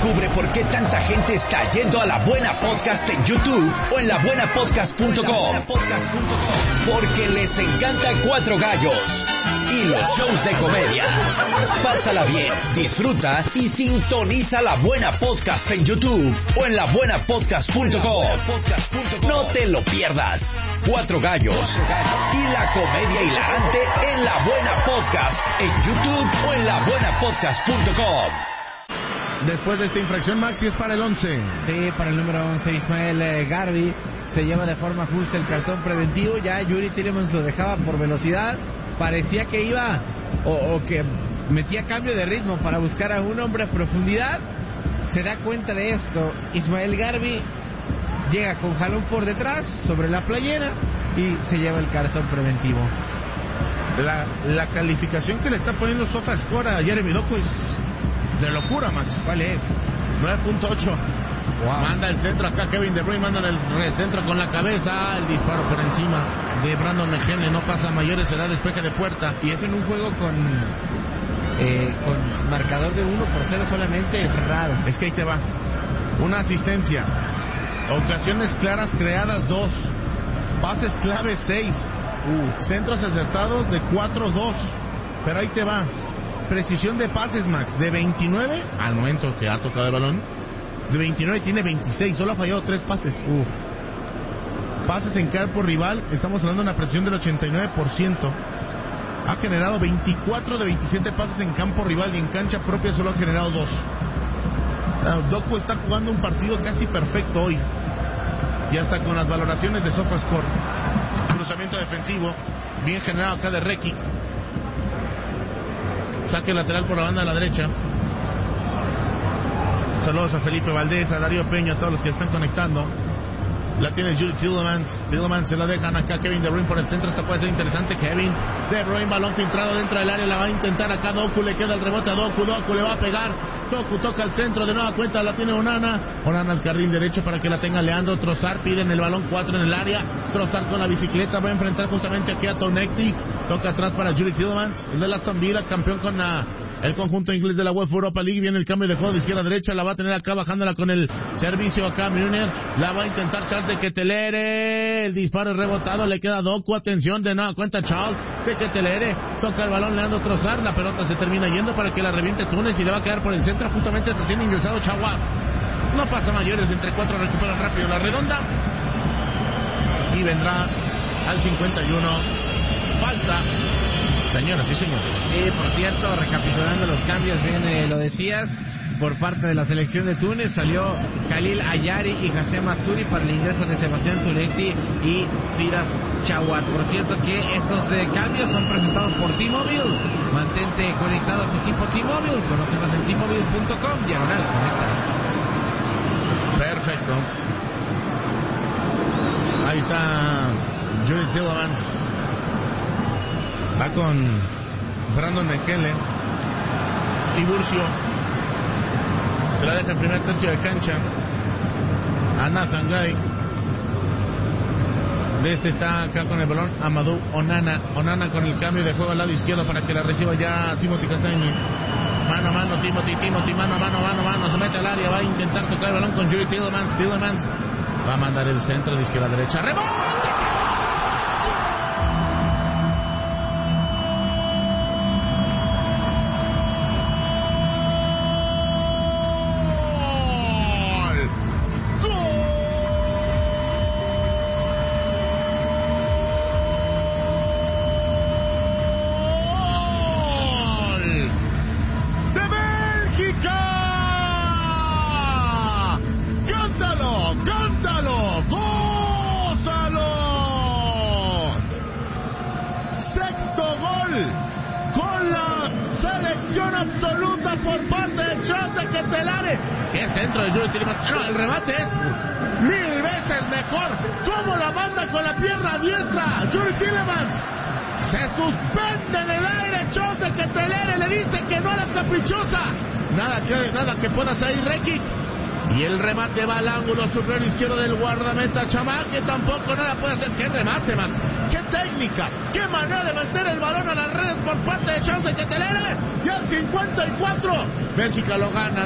Descubre por qué tanta gente está yendo a La Buena Podcast en YouTube o en labuenapodcast.com. Porque les encanta Cuatro Gallos y los shows de comedia. Pásala bien, disfruta y sintoniza La Buena Podcast en YouTube o en labuenapodcast.com. No te lo pierdas. Cuatro Gallos y la comedia hilarante en La Buena Podcast en YouTube o en labuenapodcast.com. Después de esta infracción, Maxi, es para el 11. Sí, para el número 11, Ismael Garbi. Se lleva de forma justa el cartón preventivo. Ya Yuri Tielemans lo dejaba por velocidad. Parecía que iba o que metía cambio de ritmo para buscar a un hombre a profundidad. Se da cuenta de esto Ismael Garbi, llega con jalón por detrás sobre la playera y se lleva el cartón preventivo. La calificación que le está poniendo SofaScore a Jeremy Doku es de locura, Max. ¿Cuál es? 9.8. Wow. Manda el centro acá Kevin De Bruyne, manda el recentro con la cabeza, el disparo por encima de Brandon McKenna, no pasa a mayores, será despeje de puerta. Y es en un juego con marcador de 1-0 solamente, es raro. Es que ahí te va. Una asistencia, ocasiones claras creadas 2, pases clave 6, centros acertados de 4-2, pero ahí te va. Precisión de pases, Max, de 29 al momento que ha tocado el balón. De 29 tiene 26, solo ha fallado 3 pases. Pases en campo rival, estamos hablando de una precisión del 89%. Ha generado 24 de 27 pases en campo rival y en cancha propia solo ha generado 2. Doku está jugando un partido casi perfecto hoy. Y hasta con las valoraciones de SofaScore. Cruzamiento defensivo, bien generado acá de Rekic. Saque lateral por la banda a la derecha. Saludos a Felipe Valdés, a Darío Peña, a todos los que están conectando. La tiene Yuri Tielemans. Tielemans se la dejan acá Kevin De Bruyne por el centro. Esta puede ser interesante. Kevin De Bruyne, balón filtrado dentro del área. La va a intentar acá Doku. Le queda el rebote a Doku. Doku le va a pegar. Doku toca el centro. De nueva cuenta la tiene Onana. Onana al carril derecho para que la tenga Leandro Trossard. Piden el balón 4 en el área. Trossard con la bicicleta va a enfrentar justamente aquí a Tonekti. Toca atrás para Yuri Tielemans. El de Aston Villa, campeón con el conjunto inglés de la UEFA Europa League. Viene el cambio de juego de izquierda a derecha. La va a tener acá bajándola con el servicio acá Müller. La va a intentar Charles de Ketelere. El disparo es rebotado. Le queda Doku. Atención, de nueva cuenta Charles de Ketelere. Toca el balón Leandro Trossard. La pelota se termina yendo para que la reviente Túnez y le va a quedar por el centro justamente recién ingresado Chawat. No pasa mayores. Entre 4 recuperan rápido la redonda. Y vendrá al 51. Falta. Señoras y señores. Sí, por cierto, recapitulando los cambios, bien lo decías, por parte de la selección de Túnez salió Khalil Ayari y Hassem Asturi para el ingreso de Sebastián Turekti y Firas Chawat. Por cierto que estos cambios son presentados por T-Mobile. Mantente conectado a tu equipo T-Mobile. Conoce más en T-Mobile.com/conecta. Perfecto. Ahí está Yuri Tielemans. Va con Brandon McKenna y Burcio. Se la deja en primer tercio de cancha a Nathan Guy. De este está acá con el balón Amadou Onana. Onana con el cambio de juego al lado izquierdo para que la reciba ya Timothy Castagne. Mano a mano, Timothy, mano a mano, se mete al área, va a intentar tocar el balón con Yuri Tielemans. Tielemans va a mandar el centro de izquierda a derecha. ¡Rebote! El centro de Yuri Tielemans. No, el remate es 1000 veces mejor. ¿Cómo la manda con la pierna diestra? Yuri Tielemans se suspende en el aire. Charles de Ketelere le dice que no a la caprichosa. Nada que pueda salir Rekic. Y el remate va al ángulo superior izquierdo del guardameta Chamán, que tampoco nada puede hacer. ¡Qué remate, Max! ¡Qué técnica! ¡Qué manera de meter el balón a las redes por parte de Charles de Ketelere! Y al 54, Bélgica lo gana.